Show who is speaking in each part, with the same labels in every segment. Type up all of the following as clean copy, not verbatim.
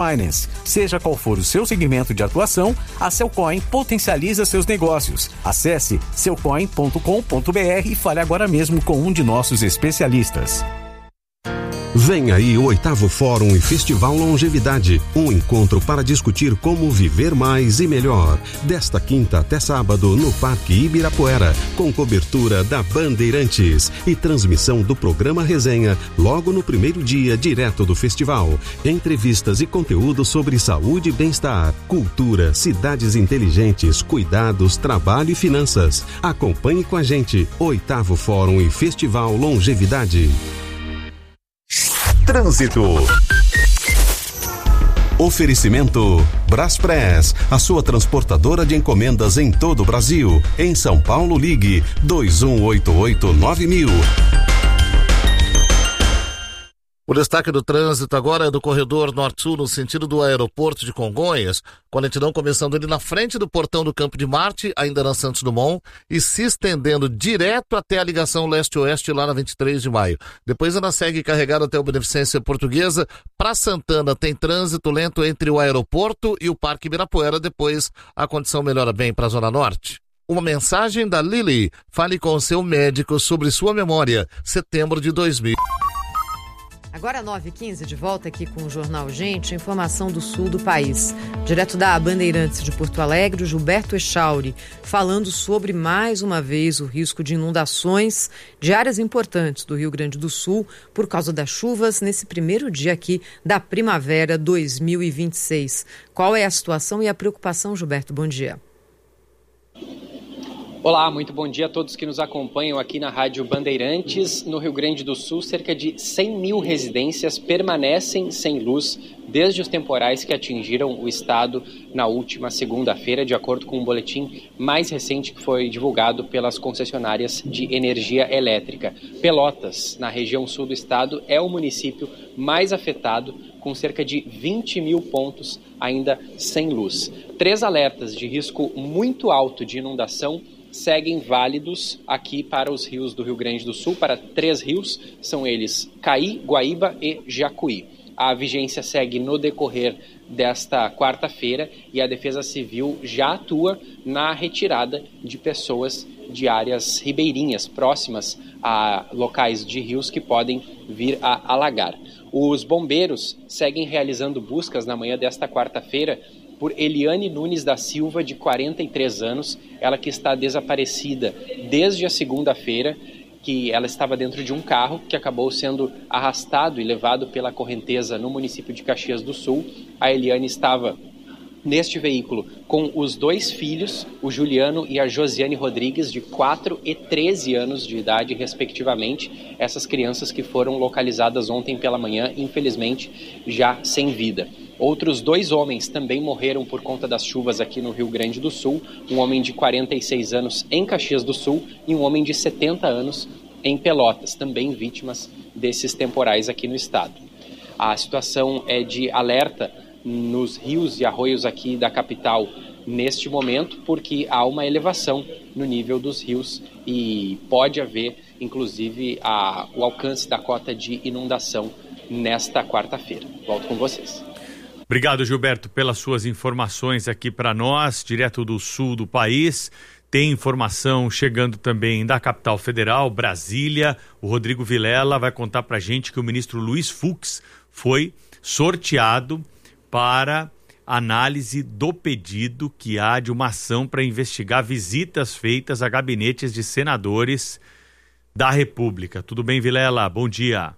Speaker 1: Finance. Seja qual for o seu segmento de atuação, a Cellcoin potencializa seus negócios. Acesse cellcoin.com.br e fale agora mesmo com um de nossos especialistas.
Speaker 2: Vem aí o 8º Fórum e Festival Longevidade, um encontro para discutir como viver mais e melhor. Desta quinta até sábado no Parque Ibirapuera, com cobertura da Bandeirantes e transmissão do programa Resenha logo no primeiro dia direto do festival. Entrevistas e conteúdo sobre saúde e bem-estar, cultura, cidades inteligentes, cuidados, trabalho e finanças. Acompanhe com a gente 8º Fórum e Festival Longevidade. Trânsito. Oferecimento Braspress, a sua transportadora de encomendas em todo o Brasil. Em São Paulo, ligue 2188-9000.
Speaker 3: O destaque do trânsito agora é do corredor Norte-Sul no sentido do aeroporto de Congonhas, com a lentidão começando ali na frente do portão do Campo de Marte, ainda na Santos Dumont, e se estendendo direto até a ligação leste-oeste lá na 23 de maio. Depois ela segue carregada até o Beneficência Portuguesa. Para Santana tem trânsito lento entre o aeroporto e o Parque Ibirapuera, depois a condição melhora bem para a Zona Norte. Uma mensagem da Lili. Fale com o seu médico sobre sua memória. Setembro de 2000.
Speaker 4: Agora 9h15, de volta aqui com o Jornal Gente, informação do sul do país. Direto da Bandeirantes de Porto Alegre, Gilberto Echauri, falando sobre, mais uma vez, o risco de inundações de áreas importantes do Rio Grande do Sul por causa das chuvas nesse primeiro dia aqui da primavera 2026. Qual é a situação e a preocupação, Gilberto? Bom dia.
Speaker 5: Olá, muito bom dia a todos que nos acompanham aqui na Rádio Bandeirantes. No Rio Grande do Sul, cerca de 100 mil residências permanecem sem luz desde os temporais que atingiram o estado na última segunda-feira, de acordo com um boletim mais recente que foi divulgado pelas concessionárias de energia elétrica. Pelotas, na região sul do estado, é o município mais afetado, com cerca de 20 mil pontos ainda sem luz. 3 alertas de risco muito alto de inundação seguem válidos aqui para os rios do Rio Grande do Sul, para 3 rios, são eles Caí, Guaíba e Jacuí. A vigência segue no decorrer desta quarta-feira e a Defesa Civil já atua na retirada de pessoas de áreas ribeirinhas próximas a locais de rios que podem vir a alagar. Os bombeiros seguem realizando buscas na manhã desta quarta-feira por Eliane Nunes da Silva, de 43 anos, ela que está desaparecida desde a segunda-feira, que ela estava dentro de um carro que acabou sendo arrastado e levado pela correnteza no município de Caxias do Sul. A Eliane estava neste veículo com os 2 filhos, o Juliano e a Josiane Rodrigues, de 4 e 13 anos de idade, respectivamente. Essas crianças que foram localizadas ontem pela manhã, infelizmente, já sem vida. Outros 2 homens também morreram por conta das chuvas aqui no Rio Grande do Sul. Um homem de 46 anos em Caxias do Sul e um homem de 70 anos em Pelotas, também vítimas desses temporais aqui no estado. A situação é de alerta nos rios e arroios aqui da capital neste momento, porque há uma elevação no nível dos rios e pode haver, inclusive, o alcance da cota de inundação nesta quarta-feira. Volto com vocês.
Speaker 6: Obrigado, Gilberto, pelas suas informações aqui para nós, direto do sul do país. Tem informação chegando também da capital federal, Brasília. O Rodrigo Vilela vai contar para a gente que o ministro Luiz Fux foi sorteado para análise do pedido que há de uma ação para investigar visitas feitas a gabinetes de senadores da República. Tudo bem, Vilela? Bom dia.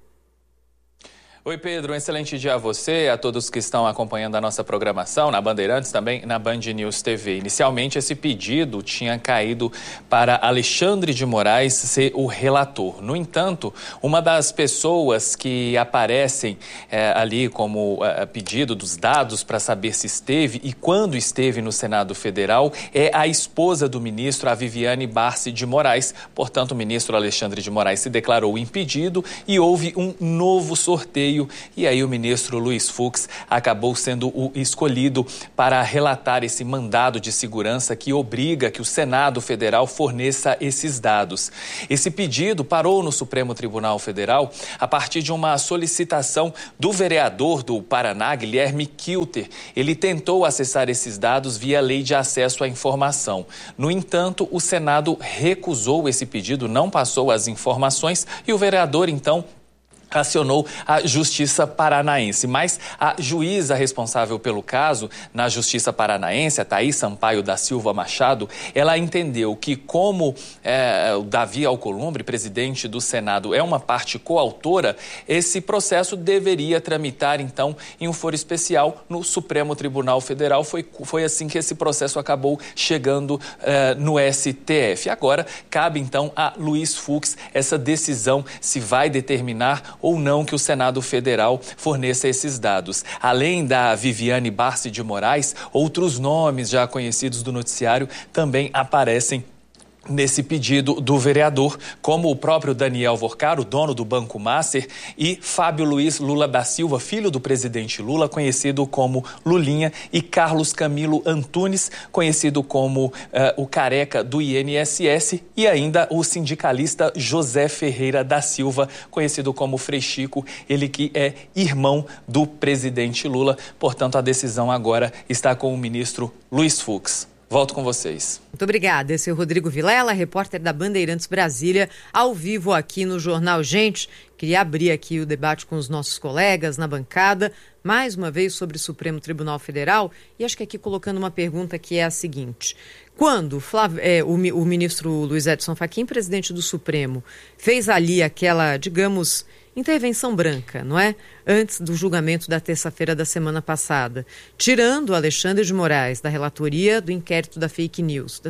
Speaker 7: Oi, Pedro, um excelente dia a você, a todos que estão acompanhando a nossa programação na Bandeirantes, também na Band News TV. Inicialmente, esse pedido tinha caído para Alexandre de Moraes ser o relator. No entanto, uma das pessoas que aparecem ali como pedido dos dados para saber se esteve e quando esteve no Senado Federal é a esposa do ministro, a Viviane Barsi de Moraes. Portanto, o ministro Alexandre de Moraes se declarou impedido e houve um novo sorteio veio e aí o ministro Luiz Fux acabou sendo o escolhido para relatar esse mandado de segurança que obriga que o Senado Federal forneça esses dados. Esse pedido parou no Supremo Tribunal Federal a partir de uma solicitação do vereador do Paraná, Guilherme Kilter. Ele tentou acessar esses dados via Lei de Acesso à Informação. No entanto, o Senado recusou esse pedido, não passou as informações e o vereador, então, acionou a Justiça Paranaense, mas a juíza responsável pelo caso na Justiça Paranaense, a Thaís Sampaio da Silva Machado, ela entendeu que como o Davi Alcolumbre, presidente do Senado, é uma parte coautora, esse processo deveria tramitar, então, em um foro especial no Supremo Tribunal Federal. Foi assim que esse processo acabou chegando no STF. Agora, cabe, então, a Luiz Fux essa decisão se vai determinar ou não que o Senado Federal forneça esses dados. Além da Viviane Barsi de Moraes, outros nomes já conhecidos do noticiário também aparecem nesse pedido do vereador, como o próprio Daniel Vorcaro, dono do Banco Master, e Fábio Luiz Lula da Silva, filho do presidente Lula, conhecido como Lulinha, e Carlos Camilo Antunes, conhecido como o careca do INSS, e ainda o sindicalista José Ferreira da Silva, conhecido como Frei Chico, ele que é irmão do presidente Lula. Portanto, a decisão agora está com o ministro Luiz Fux. Volto com vocês.
Speaker 4: Muito obrigada. Esse é o Rodrigo Vilela, repórter da Bandeirantes Brasília, ao vivo aqui no Jornal Gente. Queria abrir aqui o debate com os nossos colegas na bancada, mais uma vez sobre o Supremo Tribunal Federal, e acho que aqui colocando uma pergunta que é a seguinte: quando o ministro Luiz Edson Fachin, presidente do Supremo, fez ali aquela, digamos, intervenção branca, não é? Antes do julgamento da terça-feira da semana passada, tirando Alexandre de Moraes da relatoria do inquérito das fake news,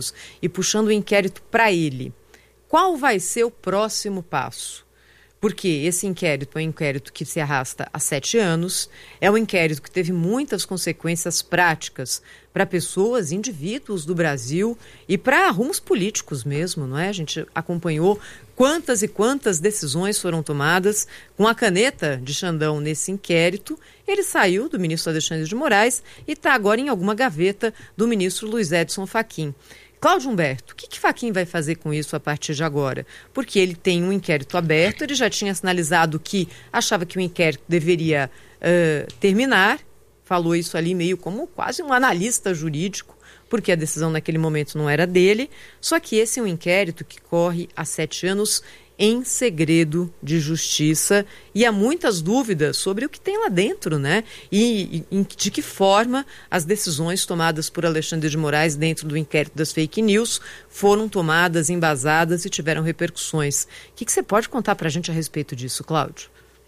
Speaker 4: e puxando o inquérito para ele, qual vai ser o próximo passo? Porque esse inquérito é um inquérito que se arrasta há 7 anos, é um inquérito que teve muitas consequências práticas para pessoas, indivíduos do Brasil e para rumos políticos mesmo, não é? A gente acompanhou quantas e quantas decisões foram tomadas com a caneta de Xandão nesse inquérito. Ele saiu do ministro Alexandre de Moraes e está agora em alguma gaveta do ministro Luiz Edson Fachin. Cláudio Humberto, o que Fachin vai fazer com isso a partir de agora? Porque ele tem um inquérito aberto, ele já tinha sinalizado que achava que o inquérito deveria terminar, falou isso ali meio como quase um analista jurídico, porque a decisão naquele momento não era dele, só que esse é um inquérito que corre há 7 anos em segredo de justiça e há muitas dúvidas sobre o que tem lá dentro, né? E de que forma as decisões tomadas por Alexandre de Moraes dentro do inquérito das fake news foram tomadas, embasadas e tiveram repercussões. O que você pode contar para a gente a respeito disso, Cláudio?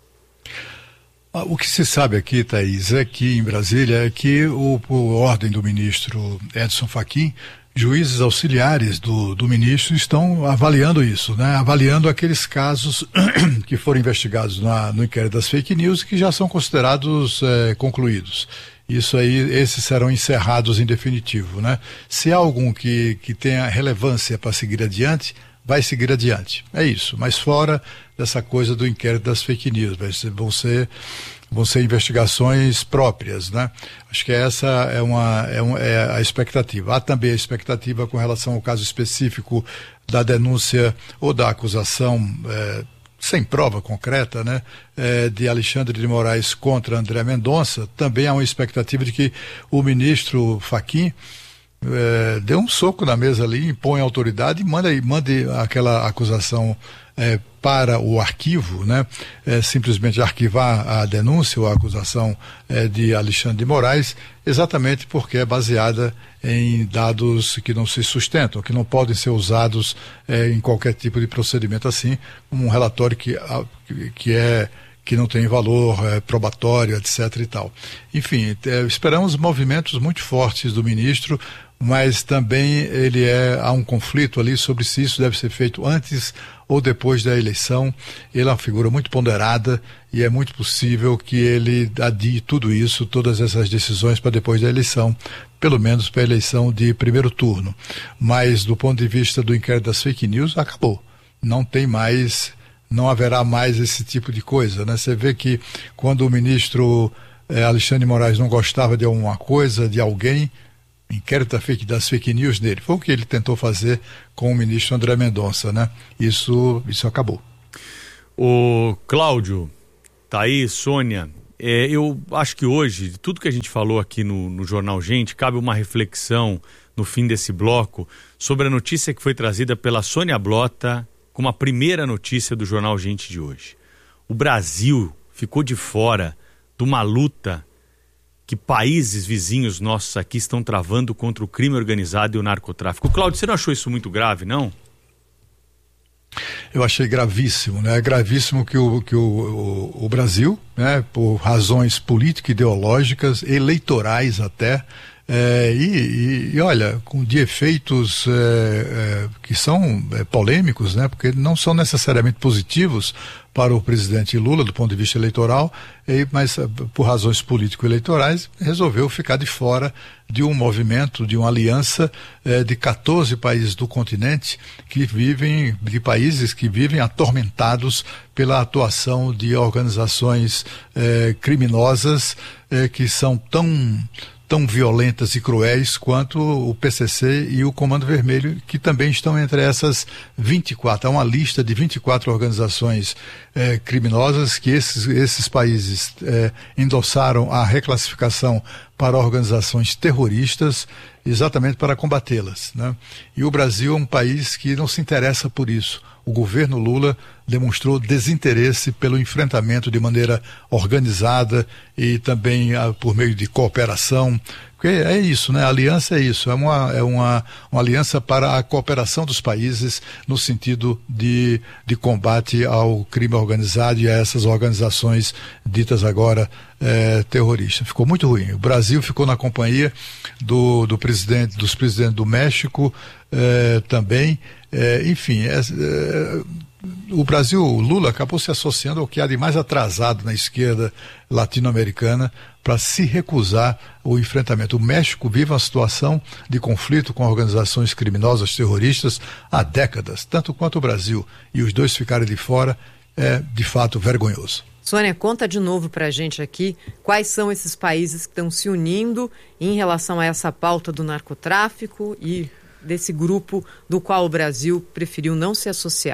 Speaker 8: O que se sabe aqui, Thaís, aqui em Brasília, é que por ordem do ministro Edson Fachin, juízes auxiliares do ministro estão avaliando isso, né? Avaliando aqueles casos que foram investigados no inquérito das fake news e que já são considerados concluídos. Isso aí, esses serão encerrados em definitivo, né? Se há algum que tenha relevância para seguir adiante, vai seguir adiante. É isso, mas fora dessa coisa do inquérito das fake news, vão ser investigações próprias, né? Acho que essa é a expectativa. Há também a expectativa com relação ao caso específico da denúncia ou da acusação sem prova concreta, né, de Alexandre de Moraes contra André Mendonça. Também há uma expectativa de que o ministro Fachin dê um soco na mesa ali, impõe a autoridade e mande aquela acusação para o arquivo, né? Simplesmente arquivar a denúncia ou a acusação de Alexandre de Moraes, exatamente porque é baseada em dados que não se sustentam, que não podem ser usados em qualquer tipo de procedimento assim, como um relatório que não tem valor probatório, etc. e tal. Enfim, esperamos movimentos muito fortes do ministro, mas também há um conflito ali sobre se isso deve ser feito antes ou depois da eleição. Ele é uma figura muito ponderada e é muito possível que ele adie tudo isso, todas essas decisões para depois da eleição, pelo menos para a eleição de primeiro turno. Mas do ponto de vista do inquérito das fake news, acabou. Não tem mais não haverá mais esse tipo de coisa, né? Você vê que quando o ministro Alexandre de Moraes não gostava de alguma coisa, de alguém, inquérito das fake news dele. Foi o que ele tentou fazer com o ministro André Mendonça, né? Isso acabou.
Speaker 6: O Cláudio, tá aí, Sônia, eu acho que hoje, tudo que a gente falou aqui no Jornal Gente, cabe uma reflexão no fim desse bloco sobre a notícia que foi trazida pela Sônia Blota como a primeira notícia do Jornal Gente de hoje. O Brasil ficou de fora de uma luta que países vizinhos nossos aqui estão travando contra o crime organizado e o narcotráfico. Cláudio, você não achou isso muito grave, não?
Speaker 8: Eu achei gravíssimo, né? É gravíssimo que o Brasil, né, por razões político-ideológicas, eleitorais até, e olha, de efeitos que são polêmicos, né, porque não são necessariamente positivos para o presidente Lula do ponto de vista eleitoral, mas por razões político-eleitorais resolveu ficar de fora de um movimento, de uma aliança de 14 países do continente de países que vivem atormentados pela atuação de organizações criminosas que são tão violentas e cruéis quanto o PCC e o Comando Vermelho, que também estão entre essas 24. Há uma lista de 24 organizações criminosas que esses países endossaram a reclassificação para organizações terroristas, exatamente para combatê-las, né? E o Brasil é um país que não se interessa por isso. O governo Lula demonstrou desinteresse pelo enfrentamento de maneira organizada e também por meio de cooperação. Porque é isso, né? A aliança é isso, é uma aliança para a cooperação dos países no sentido de combate ao crime organizado e a essas organizações ditas agora terroristas. Ficou muito ruim. O Brasil ficou na companhia dos presidentes do México também. Enfim, o Brasil, o Lula acabou se associando ao que há de mais atrasado na esquerda latino-americana para se recusar o enfrentamento. O México vive uma situação de conflito com organizações criminosas terroristas há décadas, tanto quanto o Brasil, e os dois ficarem de fora é de fato vergonhoso.
Speaker 4: Sônia, conta de novo para a gente aqui quais são esses países que estão se unindo em relação a essa pauta do narcotráfico e desse grupo do qual o Brasil preferiu não se associar.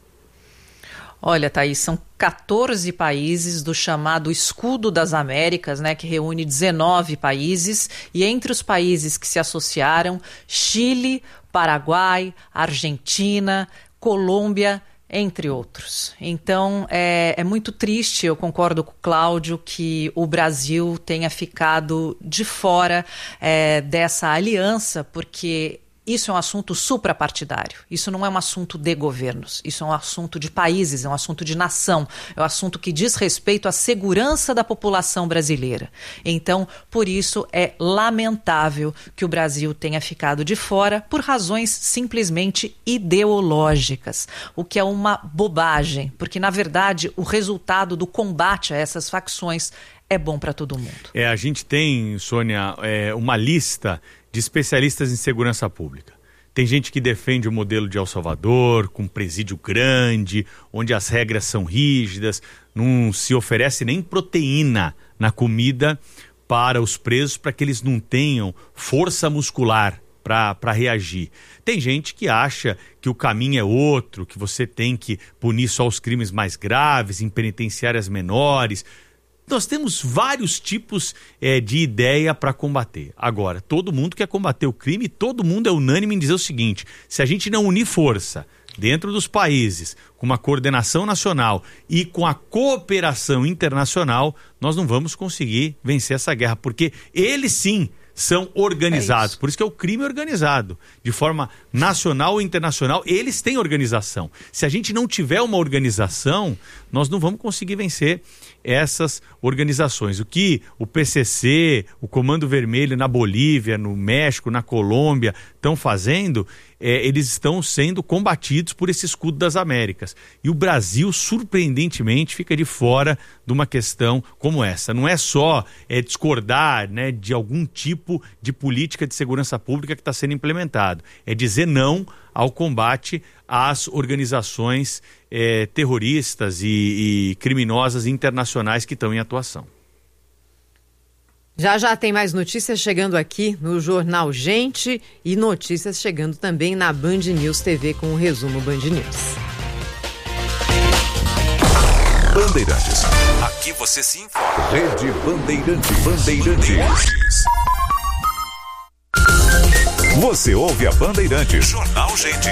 Speaker 9: Olha, Thaís, são 14 países do chamado Escudo das Américas, né, que reúne 19 países, e entre os países que se associaram, Chile, Paraguai, Argentina, Colômbia, entre outros. Então, é muito triste, eu concordo com o Cláudio, que o Brasil tenha ficado de fora dessa aliança, porque isso é um assunto suprapartidário, isso não é um assunto de governos, isso é um assunto de países, é um assunto de nação, é um assunto que diz respeito à segurança da população brasileira. Então, por isso é lamentável que o Brasil tenha ficado de fora por razões simplesmente ideológicas, o que é uma bobagem, porque na verdade o resultado do combate a essas facções é bom para todo mundo.
Speaker 6: A gente tem, Sônia, uma lista de especialistas em segurança pública. Tem gente que defende o modelo de El Salvador, com presídio grande, onde as regras são rígidas, não se oferece nem proteína na comida para os presos, para que eles não tenham força muscular para reagir. Tem gente que acha que o caminho é outro, que você tem que punir só os crimes mais graves, em penitenciárias menores. Nós temos vários tipos de ideia para combater. Agora, todo mundo quer combater o crime, todo mundo é unânime em dizer o seguinte: se a gente não unir força dentro dos países, com uma coordenação nacional e com a cooperação internacional, nós não vamos conseguir vencer essa guerra, porque eles sim são organizados, por isso que é o crime organizado, de forma nacional ou internacional, eles têm organização. Se a gente não tiver uma organização, nós não vamos conseguir vencer essas organizações. O que o PCC, o Comando Vermelho na Bolívia, no México, na Colômbia estão fazendo, eles estão sendo combatidos por esse Escudo das Américas. E o Brasil, surpreendentemente, fica de fora de uma questão como essa. Não é só discordar, né, de algum tipo de política de segurança pública que está sendo implementado. É dizer não ao combate às organizações terroristas e criminosas internacionais que estão em atuação.
Speaker 4: Já tem mais notícias chegando aqui no Jornal Gente e notícias chegando também na Band News TV com o resumo Band News.
Speaker 10: Bandeirantes. Aqui você se informa. Rede Bandeirantes. Você ouve a Bandeirantes. Jornal Gente.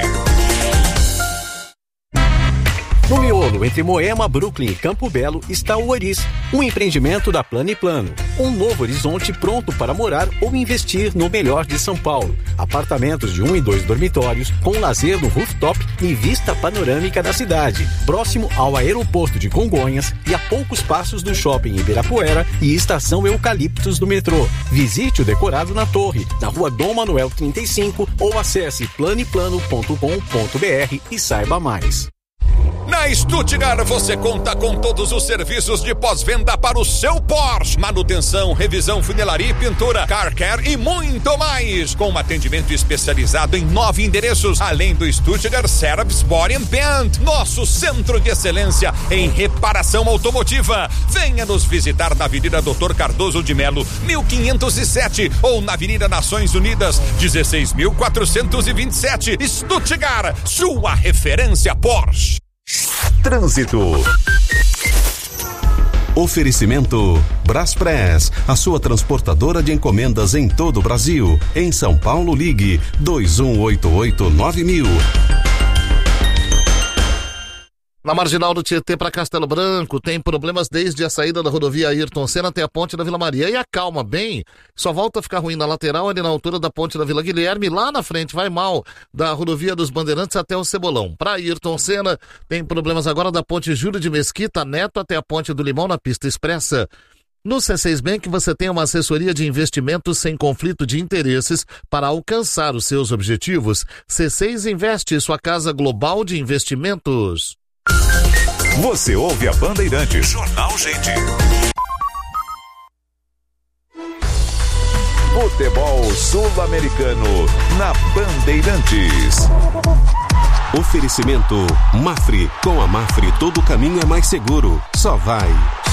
Speaker 1: No miolo, entre Moema, Brooklyn e Campo Belo, está o Oris, um empreendimento da Plano e Plano. Um novo horizonte pronto para morar ou investir no melhor de São Paulo. Apartamentos de 1 e 2 dormitórios, com lazer no rooftop e vista panorâmica da cidade. Próximo ao aeroporto de Congonhas e a poucos passos do shopping Ibirapuera e estação Eucaliptos do metrô. Visite o decorado na Torre, na rua Dom Manuel 35 ou acesse planeplano.com.br e saiba mais.
Speaker 10: Na Stuttgart você conta com todos os serviços de pós-venda para o seu Porsche. Manutenção, revisão, funilaria e pintura, car care e muito mais. Com um atendimento especializado em 9 endereços, além do Stuttgart Service Body and Paint, nosso centro de excelência em reparação automotiva. Venha nos visitar na Avenida Dr. Cardoso de Melo, 1507 ou na Avenida Nações Unidas, 16.427. Stuttgart, sua referência Porsche.
Speaker 2: Trânsito. Oferecimento Braspress, a sua transportadora de encomendas em todo o Brasil. Em São Paulo, ligue 2188-9000.
Speaker 3: Na marginal do Tietê para Castelo Branco, tem problemas desde a saída da rodovia Ayrton Senna até a ponte da Vila Maria. E acalma bem, só volta a ficar ruim na lateral, ali na altura da ponte da Vila Guilherme. Lá na frente vai mal, da rodovia dos Bandeirantes até o Cebolão. Para Ayrton Senna, tem problemas agora da ponte Júlio de Mesquita Neto até a ponte do Limão na pista expressa. No C6 Bank você tem uma assessoria de investimentos sem conflito de interesses para alcançar os seus objetivos. C6 Investe, sua casa global de investimentos.
Speaker 10: Você ouve a Bandeirantes. Jornal Gente. Futebol Sul-Americano na Bandeirantes.
Speaker 2: Oferecimento Mafre. Com a Mafre todo caminho é mais seguro. Só vai.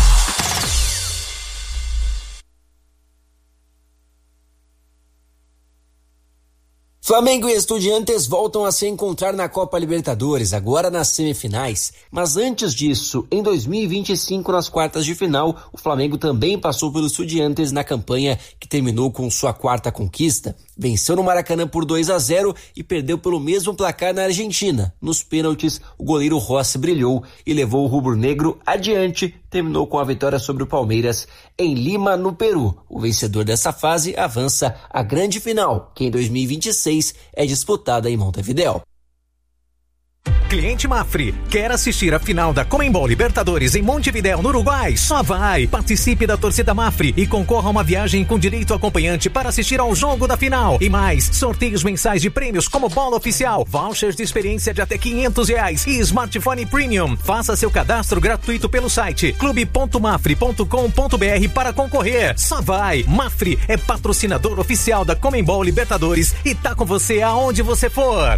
Speaker 11: Flamengo e Estudiantes voltam a se encontrar na Copa Libertadores, agora nas semifinais. Mas antes disso, em 2025, nas quartas de final, o Flamengo também passou pelos Estudiantes na campanha que terminou com sua 4ª conquista. Venceu no Maracanã por 2-0 e perdeu pelo mesmo placar na Argentina. Nos pênaltis, o goleiro Rossi brilhou e levou o rubro-negro adiante. Terminou com a vitória sobre o Palmeiras em Lima, no Peru. O vencedor dessa fase avança à grande final, que em 2026 é disputada em Montevidéu.
Speaker 1: Cliente Mafre, quer assistir a final da Conmebol Libertadores em Montevidéu, no Uruguai? Só vai! Participe da torcida Mafre e concorra a uma viagem com direito acompanhante para assistir ao jogo da final. E mais, sorteios mensais de prêmios como bola oficial, vouchers de experiência de até R$500 e smartphone premium. Faça seu cadastro gratuito pelo site clube.mafre.com.br para concorrer. Só vai! Mafre é patrocinador oficial da Conmebol Libertadores e tá com você aonde você for.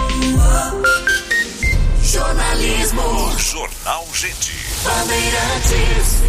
Speaker 10: Jornalismo. Jornal Gente.
Speaker 6: Bandeirantes.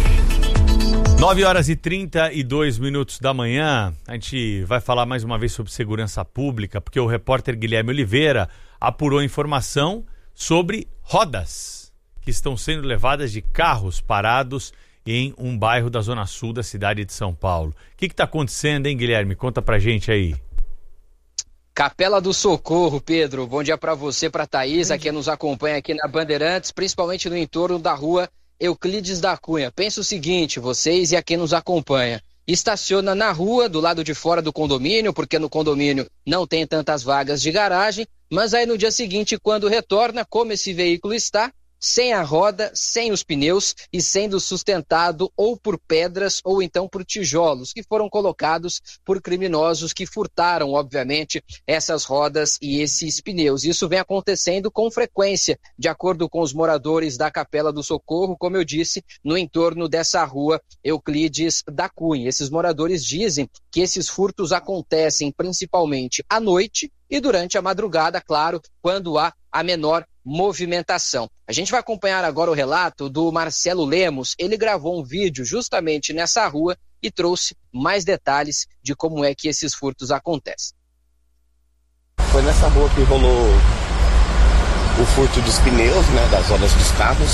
Speaker 6: 9h32 da manhã. A gente vai falar mais uma vez sobre segurança pública, porque o repórter Guilherme Oliveira apurou informação sobre rodas que estão sendo levadas de carros parados em um bairro da zona sul da cidade de São Paulo. O que está acontecendo, hein, Guilherme? Conta pra gente aí.
Speaker 5: Capela do Socorro, Pedro. Bom dia para você, para Thaís, a quem nos acompanha aqui na Bandeirantes, principalmente no entorno da rua Euclides da Cunha. Pensa o seguinte, vocês e a quem nos acompanha. Estaciona na rua, do lado de fora do condomínio, porque no condomínio não tem tantas vagas de garagem, mas aí no dia seguinte, quando retorna, como esse veículo está, sem a roda, sem os pneus e sendo sustentado ou por pedras ou então por tijolos que foram colocados por criminosos que furtaram, obviamente, essas rodas e esses pneus. Isso vem acontecendo com frequência, de acordo com os moradores da Capela do Socorro, como eu disse, no entorno dessa rua Euclides da Cunha. Esses moradores dizem que esses furtos acontecem principalmente à noite
Speaker 12: e durante a madrugada, claro, quando há a menor movimentação. A gente vai acompanhar agora o relato do Marcelo Lemos. Ele gravou um vídeo justamente nessa rua e trouxe mais detalhes de como é que esses furtos acontecem.
Speaker 13: Foi nessa rua que rolou o furto dos pneus, né, das rodas dos carros.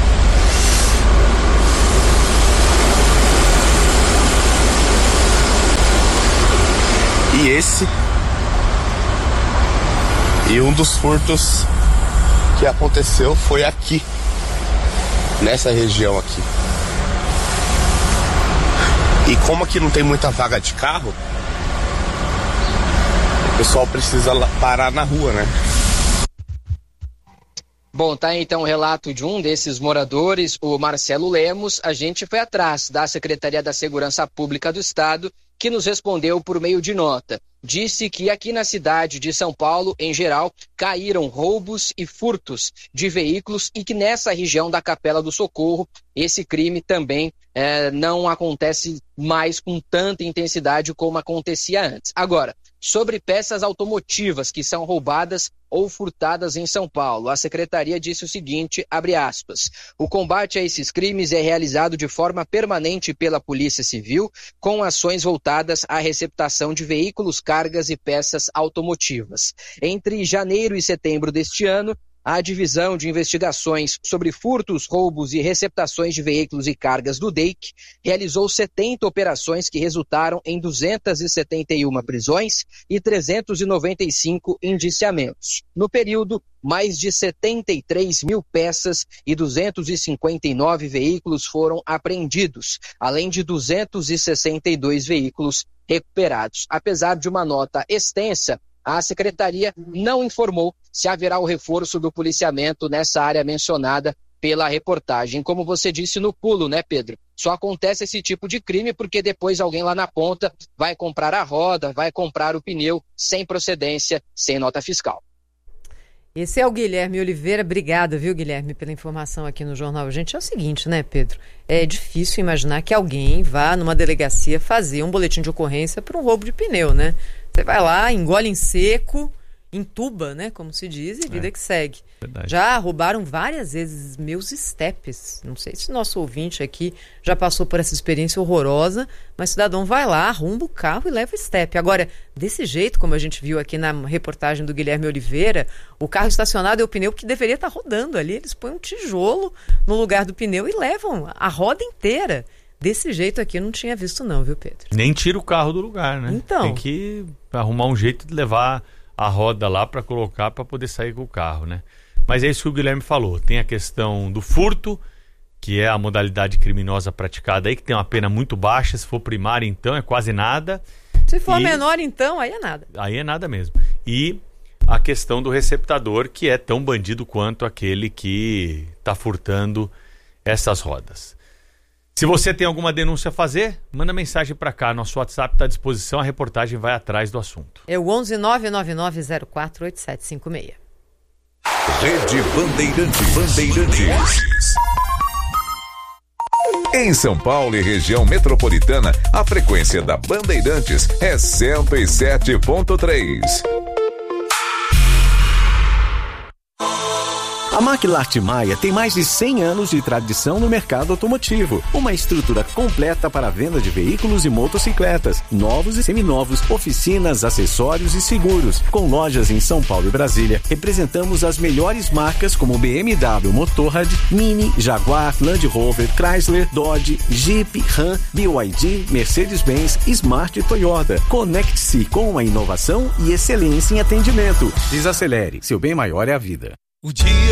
Speaker 13: E um dos furtos que aconteceu foi aqui, nessa região aqui. E como aqui não tem muita vaga de carro, o pessoal precisa parar na rua, né?
Speaker 12: Bom, tá aí então o relato de um desses moradores, o Marcelo Lemos. A gente foi atrás da Secretaria da Segurança Pública do Estado, que nos respondeu por meio de nota. Disse que aqui na cidade de São Paulo, em geral, caíram roubos e furtos de veículos e que nessa região da Capela do Socorro, esse crime também não acontece mais com tanta intensidade como acontecia antes. Agora, sobre peças automotivas que são roubadas ou furtadas em São Paulo, a secretaria disse o seguinte, abre aspas, o combate a esses crimes é realizado de forma permanente pela Polícia Civil, com ações voltadas à receptação de veículos, cargas e peças automotivas. Entre janeiro e setembro deste ano, a Divisão de Investigações sobre Furtos, Roubos e Receptações de Veículos e Cargas do DEIC realizou 70 operações que resultaram em 271 prisões e 395 indiciamentos. No período, mais de 73 mil peças e 259 veículos foram apreendidos, além de 262 veículos recuperados. Apesar de uma nota extensa, a secretaria não informou se haverá o reforço do policiamento nessa área mencionada pela reportagem. Como você disse no pulo, né, Pedro? Só acontece esse tipo de crime porque depois alguém lá na ponta vai comprar a roda, vai comprar o pneu sem procedência, sem nota fiscal.
Speaker 4: Esse é o Guilherme Oliveira. Obrigada, viu, Guilherme, pela informação aqui no Jornal. Gente, é o seguinte, né, Pedro? É difícil imaginar que alguém vá numa delegacia fazer um boletim de ocorrência por um roubo de pneu, né? Você vai lá, engole em seco, entuba, né, como se diz, e vida que segue. Verdade. Já roubaram várias vezes meus estepes. Não sei se nosso ouvinte aqui já passou por essa experiência horrorosa, mas o cidadão vai lá, arromba o carro e leva o estepe. Agora, desse jeito, como a gente viu aqui na reportagem do Guilherme Oliveira, o carro estacionado é o pneu que deveria estar rodando ali. Eles põem um tijolo no lugar do pneu e levam a roda inteira. Desse jeito aqui eu não tinha visto não, viu, Pedro?
Speaker 6: Nem tira o carro do lugar, né?
Speaker 4: Então.
Speaker 6: Tem que arrumar um jeito de levar a roda lá para colocar para poder sair com o carro, né? Mas é isso que o Guilherme falou. Tem a questão do furto, que é a modalidade criminosa praticada aí, que tem uma pena muito baixa. Se for primária, então, é quase nada.
Speaker 4: Se for menor, então, aí é nada.
Speaker 6: Aí é nada mesmo. E a questão do receptador, que é tão bandido quanto aquele que está furtando essas rodas. Se você tem alguma denúncia a fazer, manda mensagem para cá. Nosso WhatsApp está à disposição, a reportagem vai atrás do assunto.
Speaker 4: É o 11999048756.
Speaker 10: Rede Bandeirantes. Em São Paulo e região metropolitana, a frequência da Bandeirantes é 107.3.
Speaker 1: A Maquilarte Maia tem mais de 100 anos de tradição no mercado automotivo. Uma estrutura completa para a venda de veículos e motocicletas, novos e seminovos, oficinas, acessórios e seguros. Com lojas em São Paulo e Brasília, representamos as melhores marcas como BMW Motorrad, Mini, Jaguar, Land Rover, Chrysler, Dodge, Jeep, Ram, BYD, Mercedes-Benz, Smart e Toyota. Conecte-se com a inovação e excelência em atendimento. Desacelere, seu bem maior é a vida.